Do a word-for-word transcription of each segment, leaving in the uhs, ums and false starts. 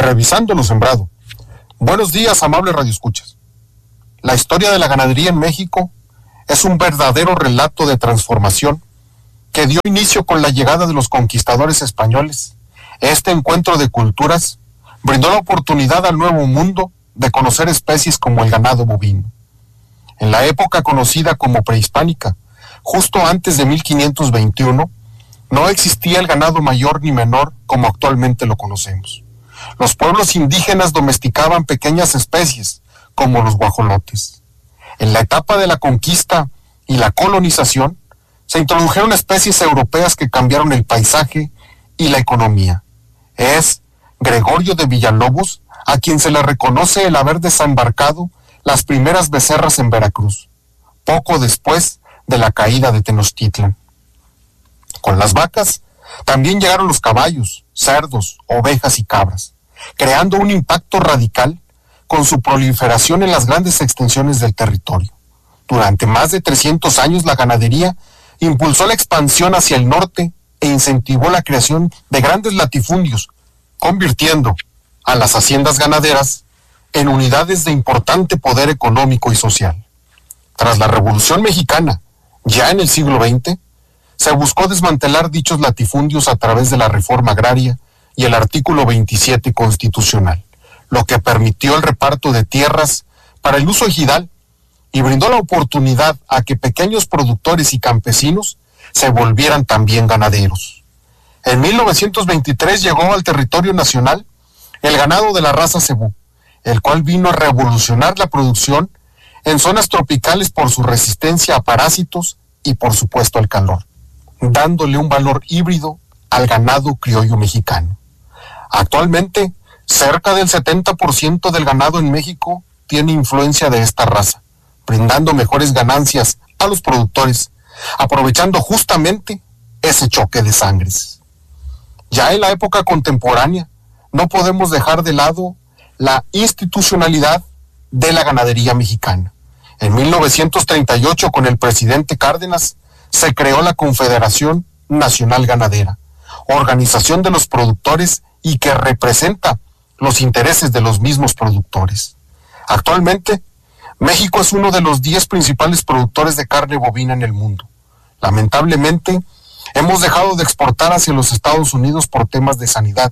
Revisando lo sembrado. Buenos días, amables radioescuchas. La historia de la ganadería en México es un verdadero relato de transformación que dio inicio con la llegada de los conquistadores españoles. Este encuentro de culturas brindó la oportunidad al Nuevo Mundo de conocer especies como el ganado bovino. En la época conocida como prehispánica, justo antes de mil quinientos veintiuno, no existía el ganado mayor ni menor como actualmente lo conocemos. Los pueblos indígenas domesticaban pequeñas especies, como los guajolotes. En la etapa de la conquista y la colonización, se introdujeron especies europeas que cambiaron el paisaje y la economía. Es Gregorio de Villalobos a quien se le reconoce el haber desembarcado las primeras becerras en Veracruz, poco después de la caída de Tenochtitlan. Con las vacas también llegaron los caballos, cerdos, ovejas y cabras, creando un impacto radical con su proliferación en las grandes extensiones del territorio. Durante más de trescientos años la ganadería impulsó la expansión hacia el norte e incentivó la creación de grandes latifundios, convirtiendo a las haciendas ganaderas en unidades de importante poder económico y social. Tras la Revolución Mexicana, ya en el siglo veinte, se buscó desmantelar dichos latifundios a través de la reforma agraria y el artículo veintisiete constitucional, lo que permitió el reparto de tierras para el uso ejidal y brindó la oportunidad a que pequeños productores y campesinos se volvieran también ganaderos. En mil novecientos veintitrés llegó al territorio nacional el ganado de la raza cebú, el cual vino a revolucionar la producción en zonas tropicales por su resistencia a parásitos y por supuesto al calor, dándole un valor híbrido al ganado criollo mexicano. Actualmente, cerca del setenta por ciento del ganado en México tiene influencia de esta raza, brindando mejores ganancias a los productores, aprovechando justamente ese choque de sangres. Ya en la época contemporánea, no podemos dejar de lado la institucionalidad de la ganadería mexicana. En mil novecientos treinta y ocho, con el presidente Cárdenas, se creó la Confederación Nacional Ganadera, organización de los productores y que representa los intereses de los mismos productores. Actualmente, México es uno de los diez principales productores de carne bovina en el mundo. Lamentablemente, hemos dejado de exportar hacia los Estados Unidos por temas de sanidad,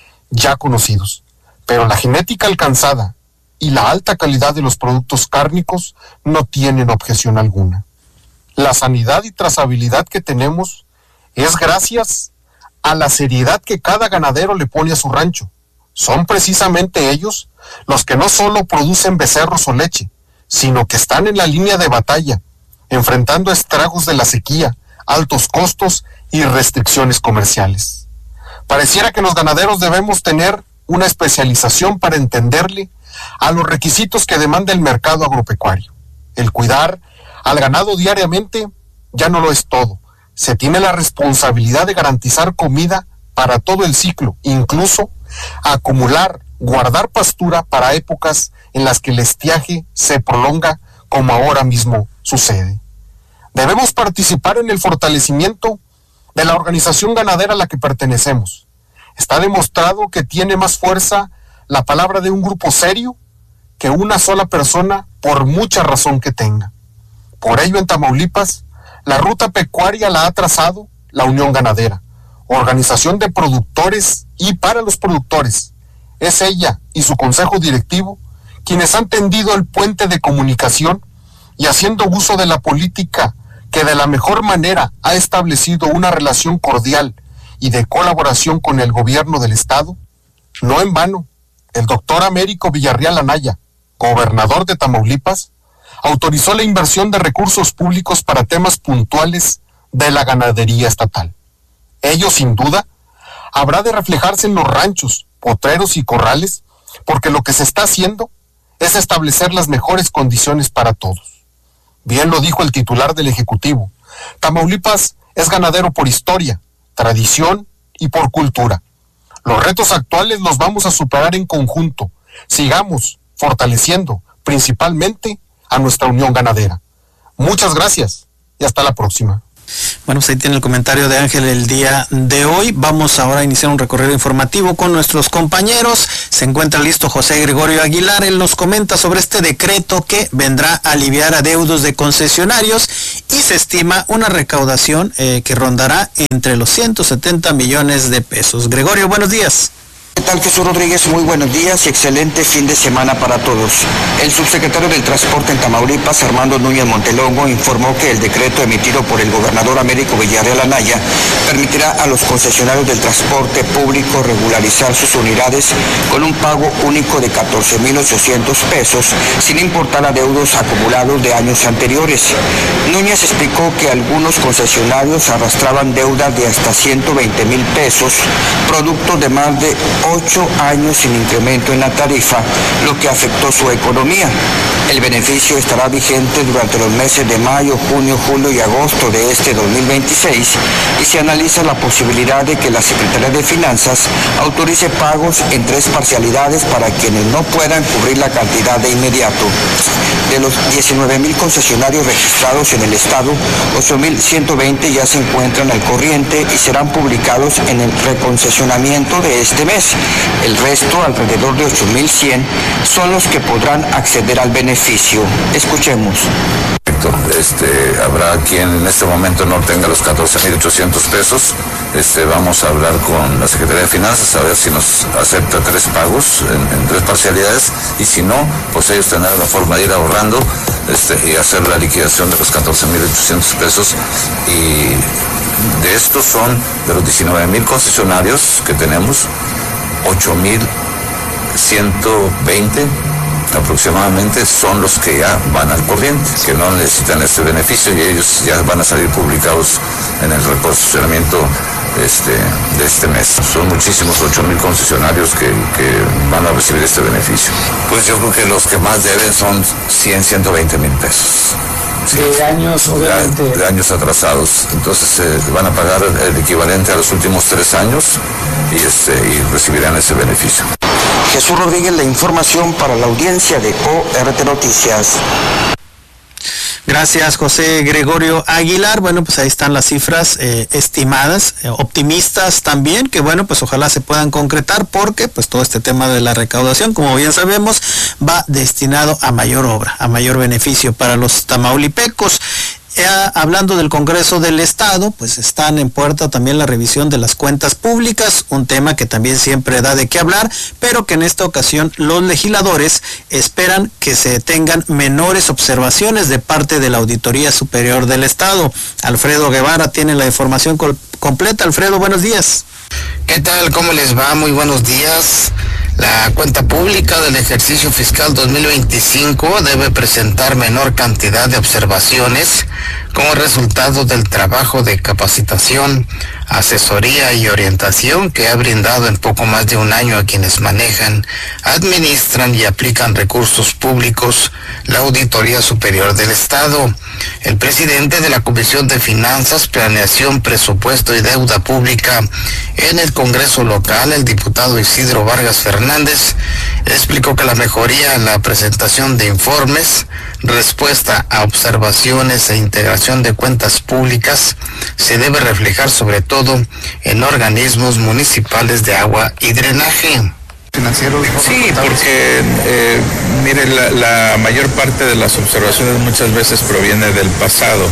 ya conocidos, pero la genética alcanzada y la alta calidad de los productos cárnicos no tienen objeción alguna. La sanidad y trazabilidad que tenemos es gracias a la seriedad que cada ganadero le pone a su rancho. Son precisamente ellos los que no solo producen becerros o leche, sino que están en la línea de batalla, enfrentando estragos de la sequía, altos costos y restricciones comerciales. Pareciera que los ganaderos debemos tener una especialización para entenderle a los requisitos que demanda el mercado agropecuario. El cuidar al ganado diariamente ya no lo es todo. Se tiene la responsabilidad de garantizar comida para todo el ciclo, incluso acumular, guardar pastura para épocas en las que el estiaje se prolonga, como ahora mismo sucede. Debemos participar en el fortalecimiento de la organización ganadera a la que pertenecemos. Está demostrado que tiene más fuerza la palabra de un grupo serio que una sola persona, por mucha razón que tenga. Por ello, en Tamaulipas, la ruta pecuaria la ha trazado la Unión Ganadera, organización de productores y para los productores. Es ella y su consejo directivo quienes han tendido el puente de comunicación y haciendo uso de la política que de la mejor manera ha establecido una relación cordial y de colaboración con el gobierno del estado. No en vano, el doctor Américo Villarreal Anaya, gobernador de Tamaulipas, autorizó la inversión de recursos públicos para temas puntuales de la ganadería estatal. Ello, sin duda, habrá de reflejarse en los ranchos, potreros y corrales, porque lo que se está haciendo es establecer las mejores condiciones para todos. Bien lo dijo el titular del Ejecutivo, Tamaulipas es ganadero por historia, tradición y por cultura. Los retos actuales los vamos a superar en conjunto. Sigamos fortaleciendo principalmente a nuestra unión ganadera. Muchas gracias y hasta la próxima. Bueno, pues ahí tiene el comentario de Ángel el día de hoy. Vamos ahora a iniciar un recorrido informativo con nuestros compañeros. Se encuentra listo José Gregorio Aguilar. Él nos comenta sobre este decreto que vendrá a aliviar adeudos de concesionarios y se estima una recaudación eh, que rondará entre los ciento setenta millones de pesos. Gregorio, buenos días. ¿Qué tal, Jesús Rodríguez? Muy buenos días y excelente fin de semana para todos. El subsecretario del Transporte en Tamaulipas, Armando Núñez Montelongo, informó que el decreto emitido por el gobernador Américo Villarreal Anaya permitirá a los concesionarios del transporte público regularizar sus unidades con un pago único de catorce mil ochocientos pesos, sin importar adeudos acumulados de años anteriores. Núñez explicó que algunos concesionarios arrastraban deudas de hasta ciento veinte mil pesos, producto de más de ocho años sin incremento en la tarifa, lo que afectó su economía. El beneficio estará vigente durante los meses de mayo, junio, julio y agosto de este dos mil veintiséis y se analiza la posibilidad de que la Secretaría de Finanzas autorice pagos en tres parcialidades para quienes no puedan cubrir la cantidad de inmediato. De los diecinueve mil concesionarios registrados en el estado, ocho mil ciento veinte ya se encuentran al corriente y serán publicados en el reconcesionamiento de este mes. El resto, alrededor de ocho mil cien, son los que podrán acceder al beneficio. Escuchemos. Este, habrá quien en este momento no tenga los catorce mil ochocientos pesos. Este, vamos a hablar con la Secretaría de Finanzas a ver si nos acepta tres pagos en, en tres parcialidades, y si no, pues ellos tendrán la forma de ir ahorrando este, y hacer la liquidación de los catorce mil ochocientos pesos. Y de estos son, de los diecinueve mil concesionarios que tenemos, ocho mil ciento veinte aproximadamente son los que ya van al corriente, que no necesitan este beneficio, y ellos ya van a salir publicados en el reposicionamiento este, de este mes. Son muchísimos, ocho mil concesionarios que, que van a recibir este beneficio. Pues yo creo que los que más deben son cien, ciento veinte mil pesos. Sí, de años, obviamente. De, de años atrasados. Entonces eh, van a pagar el equivalente a los últimos tres años y, este, y recibirán ese beneficio. Jesús Rodríguez, la información para la audiencia de O R T Noticias. Gracias, José Gregorio Aguilar. Bueno, pues ahí están las cifras eh, estimadas, eh, optimistas también, que bueno, pues ojalá se puedan concretar, porque pues todo este tema de la recaudación, como bien sabemos, va destinado a mayor obra, a mayor beneficio para los tamaulipecos. Eh, hablando del Congreso del Estado, pues están en puerta también la revisión de las cuentas públicas, un tema que también siempre da de qué hablar, pero que en esta ocasión los legisladores esperan que se tengan menores observaciones de parte de la Auditoría Superior del Estado. Alfredo Guevara tiene la información col- completa. Alfredo, buenos días. ¿Qué tal? ¿Cómo les va? Muy buenos días. La cuenta pública del ejercicio fiscal dos mil veinticinco debe presentar menor cantidad de observaciones como resultado del trabajo de capacitación, asesoría y orientación que ha brindado en poco más de un año a quienes manejan, administran y aplican recursos públicos la Auditoría Superior del Estado. El presidente de la Comisión de Finanzas, Planeación, Presupuesto y Deuda Pública en el Congreso local, el diputado Isidro Vargas Fernández, explicó que la mejoría en la presentación de informes, respuesta a observaciones e integración de cuentas públicas se debe reflejar sobre todo en organismos municipales de agua y drenaje. Financieros. Sí, porque eh, mire, la, la mayor parte de las observaciones muchas veces proviene del pasado,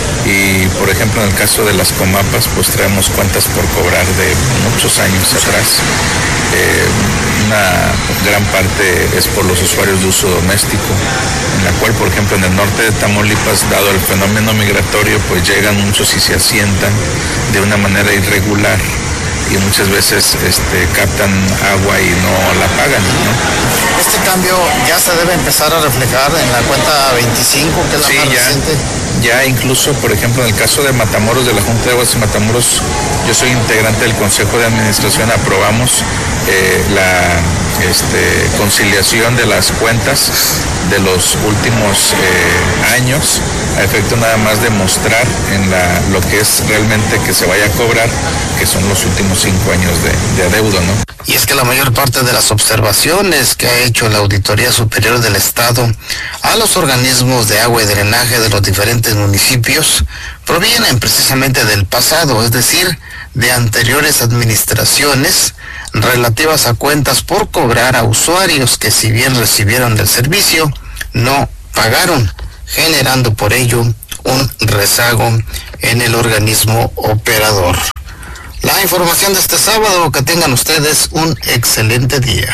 y por ejemplo en el caso de las comapas pues traemos cuentas por cobrar de muchos años atrás. Eh, una gran parte es por los usuarios de uso doméstico, en la cual por ejemplo en el norte de Tamaulipas, dado el fenómeno migratorio, pues llegan muchos y se asientan de una manera irregular, y muchas veces este, captan agua y no la pagan, ¿no? Este cambio ya se debe empezar a reflejar en la cuenta veinticinco, que es la sí, más ya, reciente. Ya incluso, por ejemplo, en el caso de Matamoros, de la Junta de Aguas de Matamoros, yo soy integrante del Consejo de Administración, aprobamos eh, la este, conciliación de las cuentas de los últimos eh, años, a efecto nada más de mostrar en la, lo que es realmente que se vaya a cobrar, que son los últimos cinco años de, de adeudo, ¿no? Y es que la mayor parte de las observaciones que ha hecho la Auditoría Superior del Estado a los organismos de agua y drenaje de los diferentes municipios provienen precisamente del pasado, es decir, de anteriores administraciones relativas a cuentas por cobrar a usuarios que, si bien recibieron el servicio, no pagaron, generando por ello un rezago en el organismo operador. La información de este sábado, que tengan ustedes un excelente día.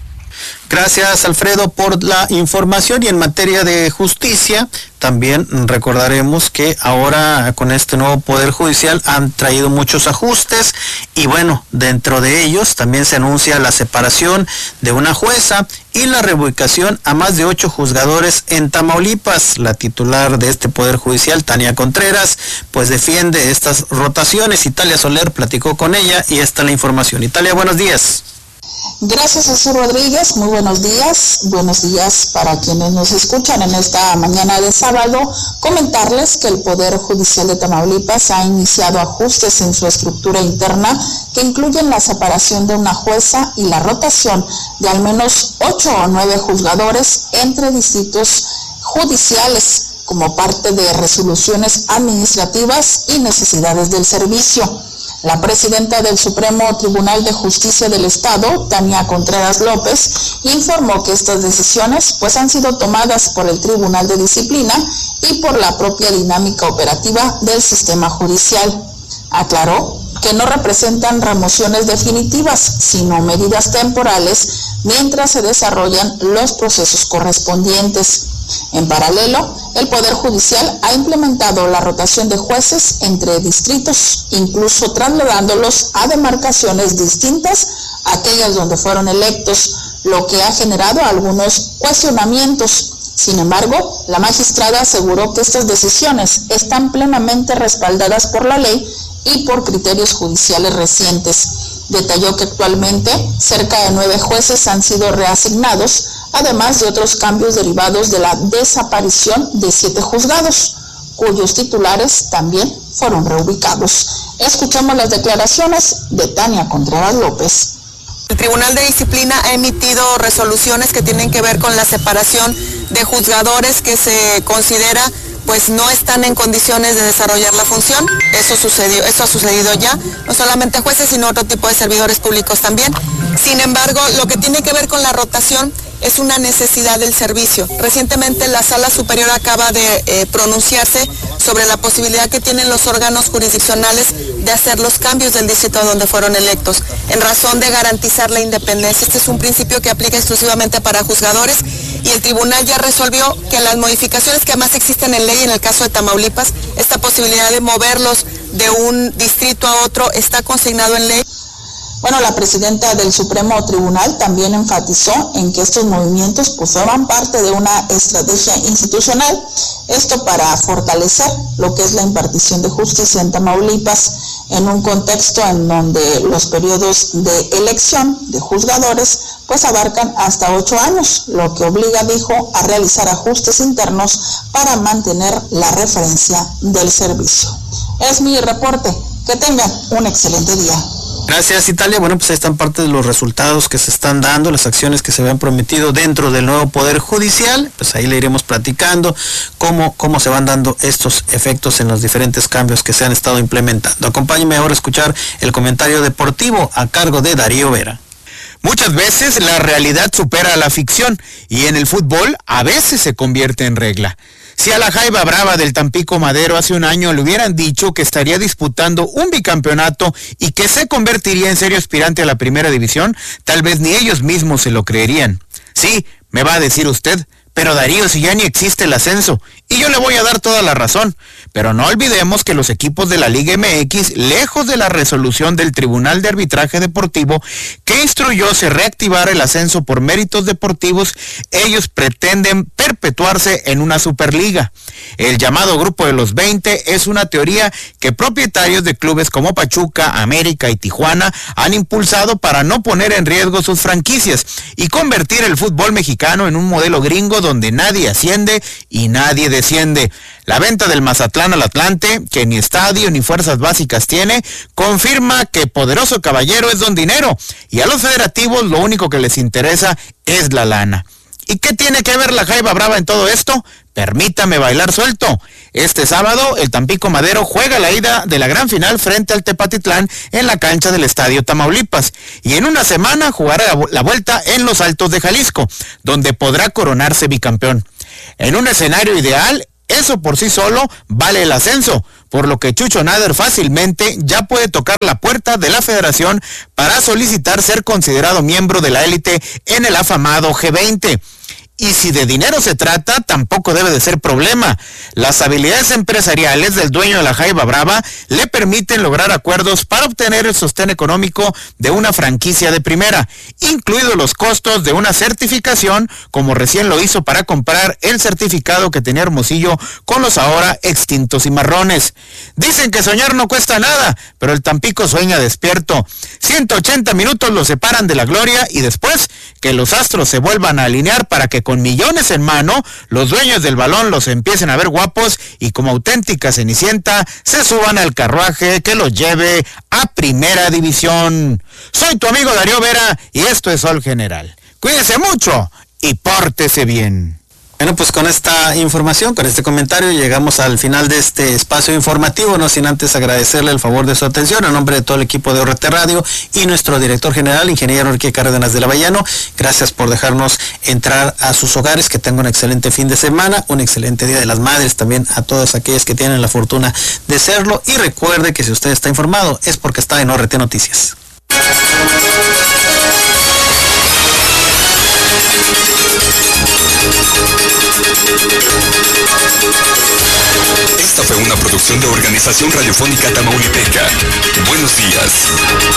Gracias, Alfredo, por la información. Y en materia de justicia, también recordaremos que ahora con este nuevo Poder Judicial han traído muchos ajustes y bueno, dentro de ellos también se anuncia la separación de una jueza y la reubicación a más de ocho juzgadores en Tamaulipas. La titular de este Poder Judicial, Tania Contreras, pues defiende estas rotaciones. Italia Soler platicó con ella y esta es la información. Italia, buenos días. Gracias, Jesús Rodríguez. Muy buenos días. Buenos días para quienes nos escuchan en esta mañana de sábado. Comentarles que el Poder Judicial de Tamaulipas ha iniciado ajustes en su estructura interna que incluyen la separación de una jueza y la rotación de al menos ocho o nueve juzgadores entre distritos judiciales como parte de resoluciones administrativas y necesidades del servicio. La presidenta del Supremo Tribunal de Justicia del Estado, Tania Contreras López, informó que estas decisiones pues han sido tomadas por el Tribunal de Disciplina y por la propia dinámica operativa del sistema judicial. Aclaró que no representan remociones definitivas, sino medidas temporales mientras se desarrollan los procesos correspondientes. En paralelo, el Poder Judicial ha implementado la rotación de jueces entre distritos, incluso trasladándolos a demarcaciones distintas a aquellas donde fueron electos, lo que ha generado algunos cuestionamientos. Sin embargo, la magistrada aseguró que estas decisiones están plenamente respaldadas por la ley y por criterios judiciales recientes. Detalló que actualmente cerca de nueve jueces han sido reasignados, además de otros cambios derivados de la desaparición de siete juzgados, cuyos titulares también fueron reubicados. Escuchamos las declaraciones de Tania Contreras López. El Tribunal de Disciplina ha emitido resoluciones que tienen que ver con la separación de juzgadores que se considera pues no están en condiciones de desarrollar la función. Eso sucedió, eso ha sucedido ya, no solamente jueces, sino otro tipo de servidores públicos también. Sin embargo, lo que tiene que ver con la rotación es una necesidad del servicio. Recientemente la Sala Superior acaba de eh, pronunciarse sobre la posibilidad que tienen los órganos jurisdiccionales de hacer los cambios del distrito donde fueron electos, en razón de garantizar la independencia. Este es un principio que aplica exclusivamente para juzgadores y el tribunal ya resolvió que las modificaciones que además existen en ley, en el caso de Tamaulipas, esta posibilidad de moverlos de un distrito a otro está consignado en ley. Bueno, la presidenta del Supremo Tribunal también enfatizó en que estos movimientos pues forman parte de una estrategia institucional, esto para fortalecer lo que es la impartición de justicia en Tamaulipas, en un contexto en donde los periodos de elección de juzgadores pues abarcan hasta ocho años, lo que obliga, dijo, a realizar ajustes internos para mantener la referencia del servicio. Es mi reporte. Que tengan un excelente día. Gracias, Italia. Bueno, pues ahí están parte de los resultados que se están dando, las acciones que se habían prometido dentro del nuevo Poder Judicial. Pues ahí le iremos platicando cómo, cómo se van dando estos efectos en los diferentes cambios que se han estado implementando. Acompáñenme ahora a escuchar el comentario deportivo a cargo de Darío Vera. Muchas veces la realidad supera a la ficción y en el fútbol a veces se convierte en regla. Si a la Jaiba Brava del Tampico Madero hace un año le hubieran dicho que estaría disputando un bicampeonato y que se convertiría en serio aspirante a la primera división, tal vez ni ellos mismos se lo creerían. Sí, me va a decir usted, pero Darío, si ya ni existe el ascenso, Y yo le voy a dar toda la razón, pero no olvidemos que los equipos de la Liga M X, lejos de la resolución del Tribunal de Arbitraje Deportivo, que instruyó se reactivar el ascenso por méritos deportivos, ellos pretenden perpetuarse en una Superliga. El llamado Grupo de los veinte es una teoría que propietarios de clubes como Pachuca, América y Tijuana han impulsado para no poner en riesgo sus franquicias y convertir el fútbol mexicano en un modelo gringo donde nadie asciende y nadie desciende. La venta del Mazatlán al Atlante, que ni estadio ni fuerzas básicas tiene, confirma que poderoso caballero es don dinero y a los federativos lo único que les interesa es la lana. ¿Y qué tiene que ver la Jaiba Brava en todo esto? Permítame bailar suelto. Este sábado, el Tampico Madero juega la ida de la gran final frente al Tepatitlán en la cancha del Estadio Tamaulipas. Y en una semana jugará la vuelta en los Altos de Jalisco, donde podrá coronarse bicampeón. En un escenario ideal, eso por sí solo vale el ascenso, por lo que Chucho Nader fácilmente ya puede tocar la puerta de la federación para solicitar ser considerado miembro de la élite en el afamado G veinte. Y si de dinero se trata, tampoco debe de ser problema. Las habilidades empresariales del dueño de la Jaiba Brava le permiten lograr acuerdos para obtener el sostén económico de una franquicia de primera, incluidos los costos de una certificación, como recién lo hizo para comprar el certificado que tenía Hermosillo con los ahora extintos Cimarrones. Dicen que soñar no cuesta nada, pero el Tampico sueña despierto. ciento ochenta minutos lo separan de la gloria y después que los astros se vuelvan a alinear para que con millones en mano, los dueños del balón los empiecen a ver guapos y como auténtica cenicienta se suban al carruaje que los lleve a Primera División. Soy tu amigo Darío Vera y esto es Sol General. Cuídense mucho y pórtese bien. Bueno, pues con esta información, con este comentario, llegamos al final de este espacio informativo, no sin antes agradecerle el favor de su atención, a nombre de todo el equipo de O R T Radio y nuestro director general, ingeniero Enrique Cárdenas de Lavallano. Gracias por dejarnos entrar a sus hogares, que tengan un excelente fin de semana, un excelente Día de las Madres también a todas aquellas que tienen la fortuna de serlo, y recuerde que si usted está informado es porque está en O R T Noticias. Esta fue una producción de Organización Radiofónica Tamaulipeca. Buenos días.